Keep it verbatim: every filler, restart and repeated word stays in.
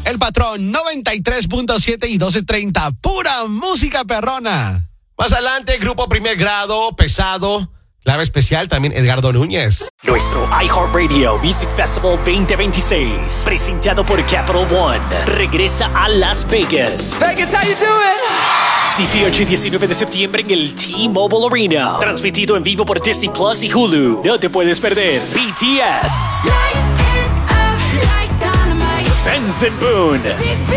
El Patrón noventa y tres punto siete y doce treinta. Pura música perrona. Más adelante, grupo Primer Grado, Pesado. Clave especial también Edgardo Núñez. Nuestro iHeartRadio Music Festival veinte veintiséis, presentado por Capital One, regresa a Las Vegas. Vegas, how you doing? dieciocho y diecinueve de septiembre en el T-Mobile Arena. Transmitido en vivo por Disney Plus y Hulu. No te puedes perder. B T S. Benson Boone.